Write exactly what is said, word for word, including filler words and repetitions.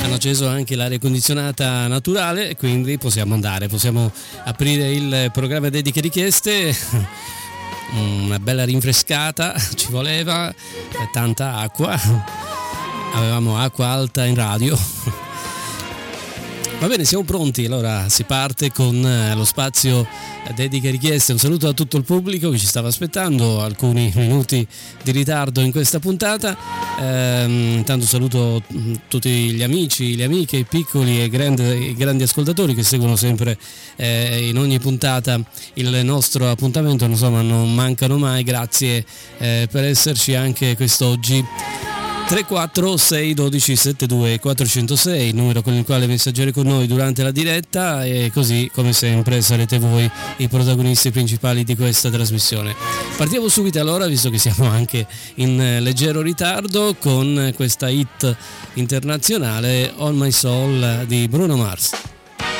hanno acceso anche l'aria condizionata naturale e quindi possiamo andare, possiamo aprire il programma dediche richieste. Una bella rinfrescata ci voleva, tanta acqua, avevamo acqua alta in radio. Va bene, siamo pronti, allora si parte con lo spazio dediche richieste. Un saluto a tutto il pubblico che ci stava aspettando, alcuni minuti di ritardo in questa puntata. Ehm, intanto saluto tutti gli amici, le amiche, i piccoli e grandi, i grandi ascoltatori che seguono sempre eh, in ogni puntata il nostro appuntamento, insomma non mancano mai, grazie eh, per esserci anche quest'oggi. tre quattro sei uno due sette due quattro zero sei, il numero con il quale messaggiare con noi durante la diretta, e così come sempre sarete voi i protagonisti principali di questa trasmissione. Partiamo subito allora, visto che siamo anche in leggero ritardo, con questa hit internazionale On My Soul di Bruno Mars.